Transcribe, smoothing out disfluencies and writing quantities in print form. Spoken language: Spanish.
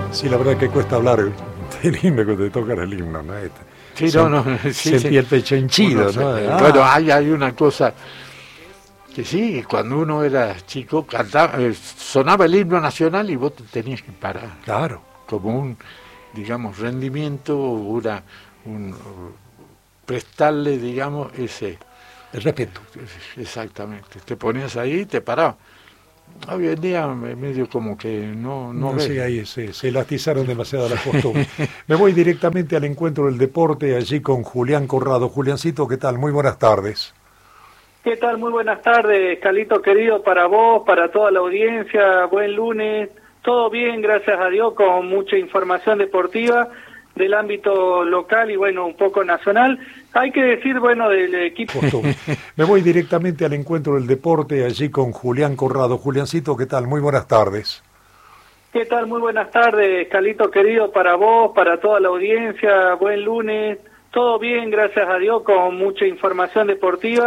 Sí, la verdad que cuesta hablar del himno cuando te tocan el himno, ¿no? Sí, sí, sentí el pecho henchido, ¿no? Bueno, hay una cosa que sí, cuando uno era chico, cantaba, sonaba el himno nacional y vos te tenías que parar. Claro. Como un, digamos, rendimiento, prestarle, digamos, el respeto. Exactamente. Te ponías ahí y te parabas. Hoy en día medio como que no ves. Sí, ahí se elastizaron demasiado las costumbres. Me voy directamente al encuentro del deporte, allí con Julián Corrado. Juliancito, ¿qué tal? Muy buenas tardes. ¿Qué tal? Muy buenas tardes, Calito querido, para vos, para toda la audiencia. Buen lunes. Todo bien, gracias a Dios, con mucha información deportiva del ámbito local y, bueno, un poco nacional. Hay que decir, bueno, del equipo... Me voy directamente al encuentro del deporte, allí con Julián Corrado. Juliancito, ¿qué tal? Muy buenas tardes. ¿Qué tal? Muy buenas tardes, Calito querido, para vos, para toda la audiencia. Buen lunes. Todo bien, gracias a Dios, con mucha información deportiva